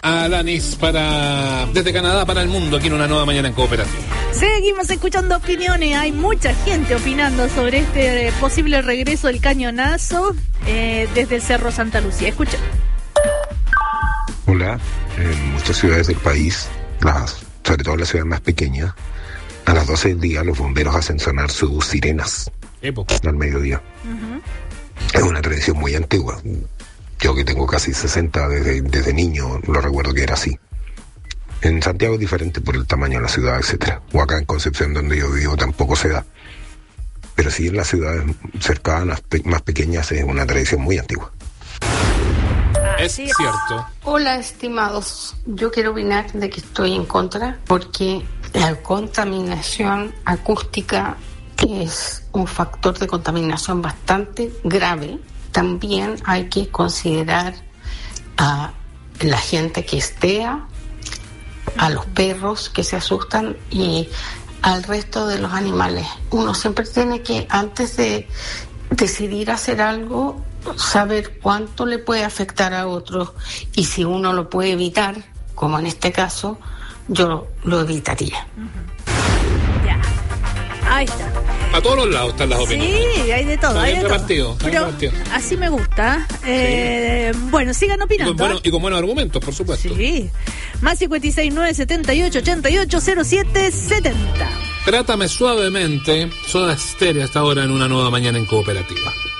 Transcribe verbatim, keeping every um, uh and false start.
Alanis para desde Canadá para el mundo, aquí en Una Nueva Mañana en Cooperativa. Seguimos escuchando opiniones, hay mucha gente opinando sobre este eh, posible regreso del cañonazo eh, desde el Cerro Santa Lucía. Escucha. Hola, en muchas ciudades del país, las, sobre todo en las ciudades más pequeñas, a las doce del día los bomberos hacen sonar sus sirenas Época. al mediodía. Uh-huh. Es una tradición muy antigua. Yo que tengo casi sesenta, desde, desde niño lo recuerdo que era así. En Santiago es diferente por el tamaño de la ciudad, etcétera. O acá en Concepción, donde yo vivo, tampoco se da. Pero sí en las ciudades cercanas, pe- más pequeñas, es una tradición muy antigua. Es Así cierto. Hola, estimados. Yo quiero opinar de que estoy en contra porque la contaminación acústica es un factor de contaminación bastante grave. También hay que considerar a la gente que estea, a los perros que se asustan y al resto de los animales. Uno siempre tiene que, antes de decidir hacer algo, saber cuánto le puede afectar a otros y si uno lo puede evitar, como en este caso, yo lo evitaría. Ya. Ahí está. A todos los lados están las opiniones. Sí, hay de todo. Está Hay bien de todo. repartido, está bien Pero repartido. así me gusta. Eh, bueno, sigan opinando. Bueno, y con buenos argumentos, por supuesto. Sí. Más cincuenta y seis, nueve, setenta y ocho, ochenta y ocho, cero siete, setenta. Trátame suavemente. Soda Stereo hasta ahora en Una Nueva Mañana en Cooperativa.